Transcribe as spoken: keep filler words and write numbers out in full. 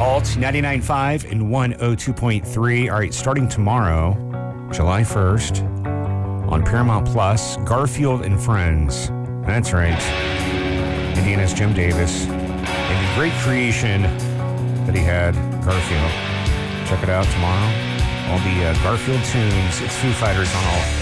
Alt ninety-nine point five and one oh two point three. All right, starting tomorrow, July first, on Paramount Plus, Garfield and Friends. That's right. Indiana's Jim Davis. And the great creation that he had, Garfield. Check it out tomorrow. All the uh, Garfield tunes. It's Foo Fighters on all